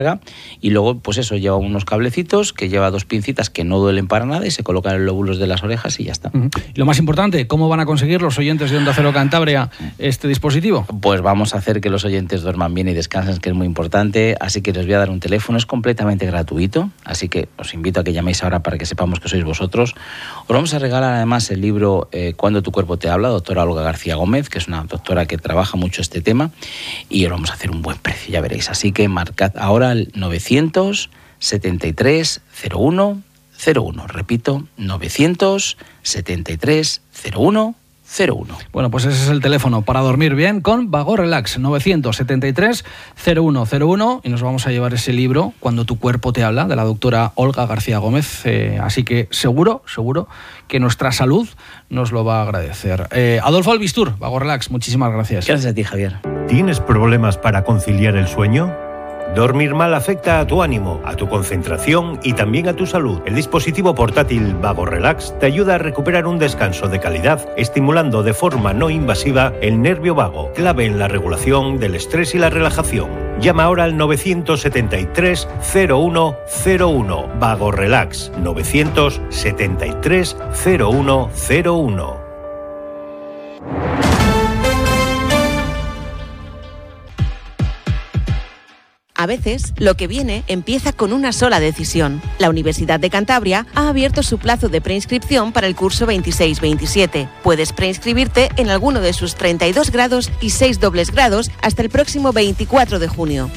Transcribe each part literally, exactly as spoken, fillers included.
y luego pues eso, lleva unos cablecitos que lleva dos pincitas que no duelen para nada y se colocan en los lóbulos de las orejas y ya está. Uh-huh. Y lo más importante, ¿cómo van a conseguir los oyentes de Onda Cero Cantabria este dispositivo? Pues vamos a hacer que los oyentes duerman bien y descansen, que es muy importante, así que les voy a dar un teléfono, es completamente gratuito, así que os invito a que llaméis ahora para que sepamos que sois vosotros. Os vamos a regalar además el libro eh, Cuando tu cuerpo te habla, doctora Olga García Gómez, que es una doctora que trabaja mucho este tema, y os vamos a hacer un buen precio, ya veréis, así que marcad ahora al novecientos setenta y tres cero uno cero uno. Repito, novecientos setenta y tres cero uno cero uno. Bueno, pues ese es el teléfono para dormir bien con Vago Relax, novecientos setenta y tres cero uno cero uno, y nos vamos a llevar ese libro Cuando tu cuerpo te habla, de la doctora Olga García Gómez, eh, así que seguro, seguro que nuestra salud nos lo va a agradecer. Eh, Adolfo Albistur, Vago Relax, muchísimas gracias. Gracias a ti, Javier. ¿Tienes problemas para conciliar el sueño? Dormir mal afecta a tu ánimo, a tu concentración y también a tu salud. El dispositivo portátil Vago Relax te ayuda a recuperar un descanso de calidad, estimulando de forma no invasiva el nervio vago, clave en la regulación del estrés y la relajación. Llama ahora al novecientos setenta y tres cero uno cero uno. Vago Relax, novecientos setenta y tres cero uno cero uno. A veces, lo que viene empieza con una sola decisión. La Universidad de Cantabria ha abierto su plazo de preinscripción para el curso veintiséis veintisiete. Puedes preinscribirte en alguno de sus treinta y dos grados y seis dobles grados hasta el próximo veinticuatro de junio.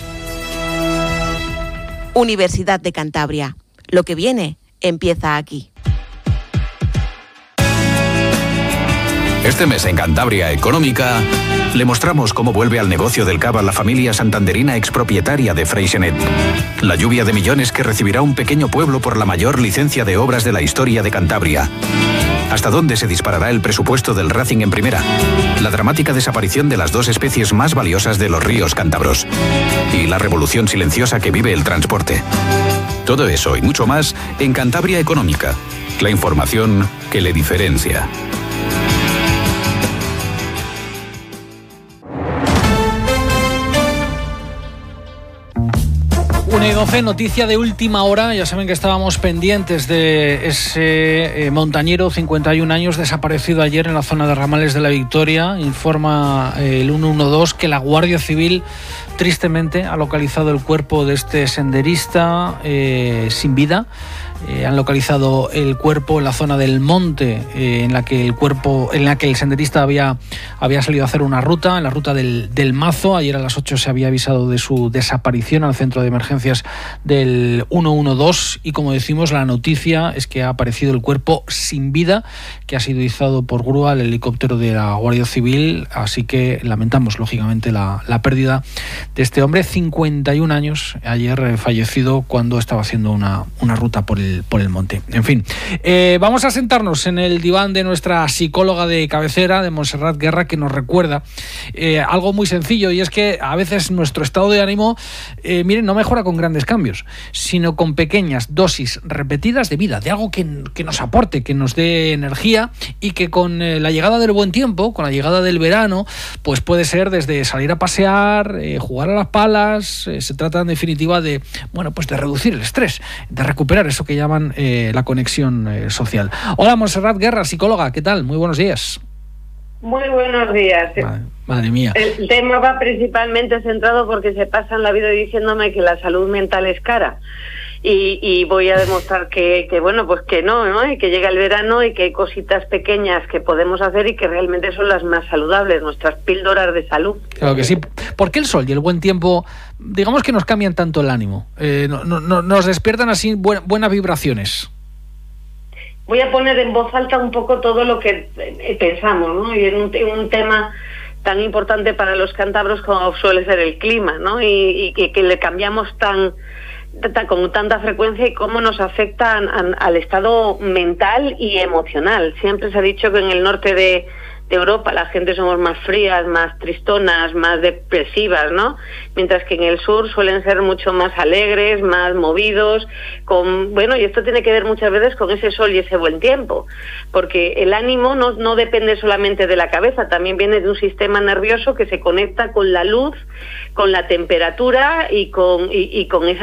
Universidad de Cantabria. Lo que viene empieza aquí. Este mes en Cantabria Económica le mostramos cómo vuelve al negocio del cava la familia santanderina expropietaria de Freixenet. La lluvia de millones que recibirá un pequeño pueblo por la mayor licencia de obras de la historia de Cantabria. ¿Hasta dónde se disparará el presupuesto del Racing en primera? La dramática desaparición de las dos especies más valiosas de los ríos cántabros. Y la revolución silenciosa que vive el transporte. Todo eso y mucho más en Cantabria Económica. La información que le diferencia. una y doce, noticia de última hora. Ya saben que estábamos pendientes de ese eh, montañero, cincuenta y un años, desaparecido ayer en la zona de Ramales de la Victoria. Informa eh, el ciento doce que la Guardia Civil tristemente ha localizado el cuerpo de este senderista eh, sin vida. Eh, han localizado el cuerpo en la zona del monte, eh, en la que el cuerpo, en la que el senderista había, había salido a hacer una ruta, en la ruta del, del Mazo. Ayer a las ocho se había avisado de su desaparición al centro de emergencias del ciento doce, y como decimos, la noticia es que ha aparecido el cuerpo sin vida, que ha sido izado por grúa al helicóptero de la Guardia Civil. Así que lamentamos lógicamente la, la pérdida de este hombre, cincuenta y un años, ayer eh, fallecido cuando estaba haciendo una, una ruta por el por el monte. En fin, eh, vamos a sentarnos en el diván de nuestra psicóloga de cabecera, de Montserrat Guerra, que nos recuerda eh, algo muy sencillo, y es que a veces nuestro estado de ánimo, eh, miren, no mejora con grandes cambios, sino con pequeñas dosis repetidas de vida, de algo que, que nos aporte, que nos dé energía, y que con eh, la llegada del buen tiempo, con la llegada del verano, pues puede ser desde salir a pasear, eh, jugar a las palas. Eh, se trata en definitiva de, bueno, pues de reducir el estrés, de recuperar eso que llaman eh, la conexión eh, social. Hola, Montserrat Guerra, psicóloga, ¿qué tal? Muy buenos días. Muy buenos días. Madre, madre mía. El tema va principalmente centrado porque se pasan la vida diciéndome que la salud mental es cara. Y, y voy a demostrar que, que, bueno, pues que no, ¿no? Y que llega el verano y que hay cositas pequeñas que podemos hacer y que realmente son las más saludables, nuestras píldoras de salud. Claro que sí. ¿Por qué el sol y el buen tiempo, digamos que nos cambian tanto el ánimo? Eh, no, no, nos despiertan así buen, buenas vibraciones. Voy a poner en voz alta un poco todo lo que pensamos, ¿no? Y en un, en un tema tan importante para los cántabros como suele ser el clima, ¿no? Y, y que, que le cambiamos tan... con tanta frecuencia, y cómo nos afecta al estado mental y emocional. Siempre se ha dicho que en el norte de, de Europa la gente somos más frías, más tristonas, más depresivas, ¿no? Mientras que en el sur suelen ser mucho más alegres, más movidos, con, bueno, y esto tiene que ver muchas veces con ese sol y ese buen tiempo, porque el ánimo no, no depende solamente de la cabeza, también viene de un sistema nervioso que se conecta con la luz, con la temperatura y con, y, y con esa